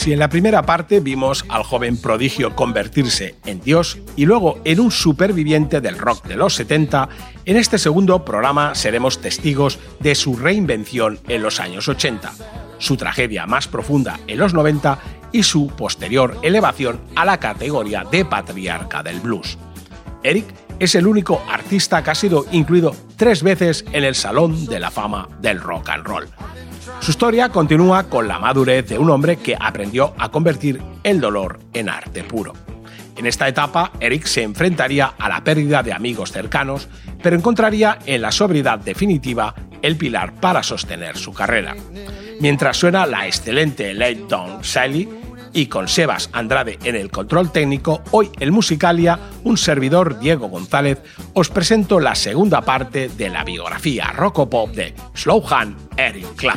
Si en la primera parte vimos al joven prodigio convertirse en Dios y luego en un superviviente del rock de los 70, en este segundo programa seremos testigos de su reinvención en los años 80, su tragedia más profunda en los 90 y su posterior elevación a la categoría de patriarca del blues. Eric es el único artista que ha sido incluido 3 veces en el Salón de la Fama del Rock and Roll. Su historia continúa con la madurez de un hombre que aprendió a convertir el dolor en arte puro. En esta etapa, Eric se enfrentaría a la pérdida de amigos cercanos, pero encontraría en la sobriedad definitiva el pilar para sostener su carrera. Mientras suena la excelente Lay Down Sally y con Sebas Andrade en el control técnico, hoy en Musicalia, un servidor, Diego González, os presento la segunda parte de la biografía rock-pop de Slowhand Eric Clapton.